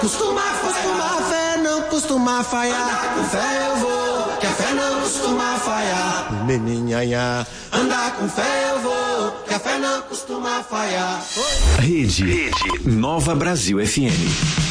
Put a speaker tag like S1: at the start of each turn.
S1: Costuma fé não costuma falhar. Com fé eu vou, que a fé não costuma falhar. Meninhanha, andar com fé eu vou, que a fé não costuma falhar.
S2: Rede Nova Brasil FM.